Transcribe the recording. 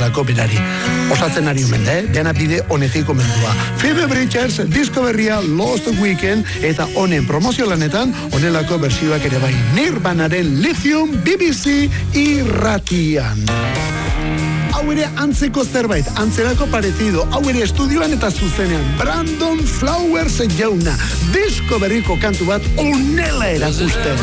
diolako berari. Osatzen ari omen da, dena bide honetik omendua. Phoebe Bridgers, disko berria Lost Weekend, eta honen promozio lanetan, honelako bersioak ere bai. Nirvanaren Lithium BBC irratian. Hau ere antzeko zerbait, antzerako parecido, hau ere estudioan eta zuzenean. Brandon Flowers jauna, disko berriko kantu bat honela erakusten.